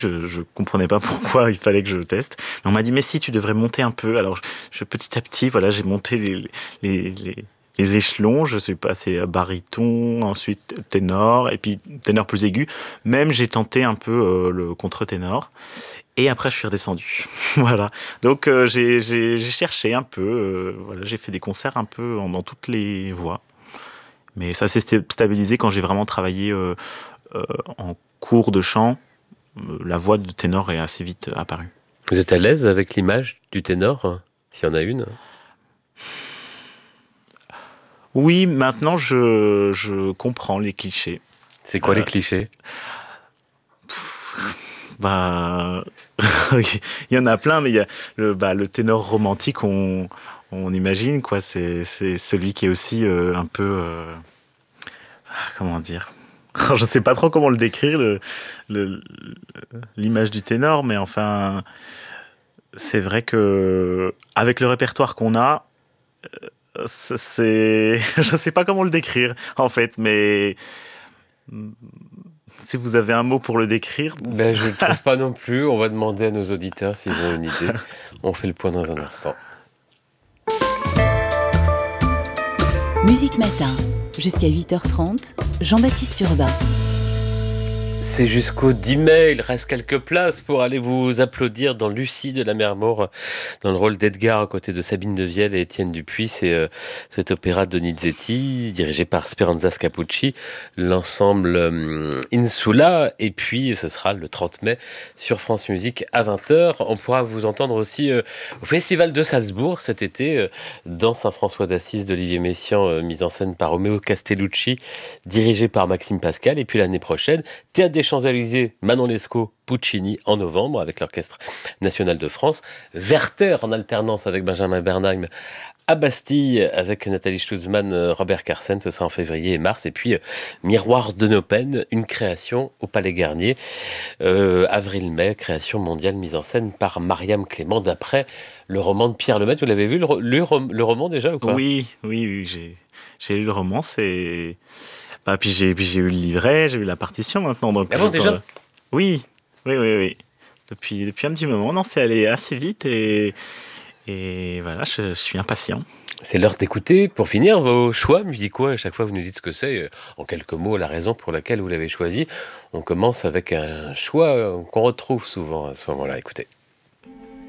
Je comprenais pas pourquoi il fallait que je teste. Mais on m'a dit, mais si, tu devrais monter un peu. Alors, petit à petit, voilà, j'ai monté les, les, les échelons. Je suis passé à baryton, ensuite ténor, et puis ténor plus aigu. Même, j'ai tenté un peu le contre-ténor. Et après, je suis redescendu. Voilà. Donc, j'ai cherché un peu. Voilà, j'ai fait des concerts un peu dans toutes les voix. Mais ça s'est stabilisé quand j'ai vraiment travaillé euh, en cours de chant. La voix de ténor est assez vite apparue. Vous êtes à l'aise avec l'image du ténor, s'il y en a une? Oui, maintenant je comprends les clichés. C'est quoi les Euh, clichés? Bah, il y en a plein, mais il y a le ténor romantique, on imagine quoi. C'est celui qui est aussi un peu, comment dire. Je sais pas trop comment le décrire, le- l'image du ténor, mais enfin, c'est vrai que avec le répertoire qu'on a, je sais pas comment le décrire en fait, mais si vous avez un mot pour le décrire, Ben, je ne trouve pas non plus. On va demander à nos auditeurs s'ils ont une idée. On fait le point dans un instant. Musique Matin, jusqu'à 8h30, Jean-Baptiste Urbain. C'est jusqu'au 10 mai, il reste quelques places pour aller vous applaudir dans Lucie de la Mer Morte, dans le rôle d'Edgar, à côté de Sabine Devielle et Étienne Dupuis. C'est cet opéra de Donizetti, dirigé par Speranza Scapucci, l'ensemble Insula, et puis ce sera le 30 mai sur France Musique à 20h. On pourra vous entendre aussi au Festival de Salzbourg cet été, dans Saint-François d'Assise d'Olivier Messiaen, mise en scène par Romeo Castellucci, dirigé par Maxime Pascal, et puis l'année prochaine, Théâtre des Champs-Élysées, Manon Lescaut, Puccini en novembre avec l'Orchestre National de France. Werther en alternance avec Benjamin Bernheim à Bastille avec Nathalie Stutzmann, Robert Carsen, ce sera en février et mars. Et puis Miroir de Nopen, une création au Palais Garnier. Avril-mai, création mondiale mise en scène par Mariam Clément d'après le roman de Pierre Lemaitre. Vous l'avez vu le roman déjà ou pas? oui, j'ai lu le roman, c'est bah, puis j'ai eu le livret, j'ai eu la partition maintenant, donc Ah bon, déjà? oui, oui. Depuis un petit moment, non, c'est allé assez vite et voilà, je suis impatient. C'est l'heure d'écouter, pour finir, vos choix musicaux. À chaque fois, vous nous dites ce que c'est. En quelques mots, la raison pour laquelle vous l'avez choisi. On commence avec un choix qu'on retrouve souvent à ce moment-là. Écoutez.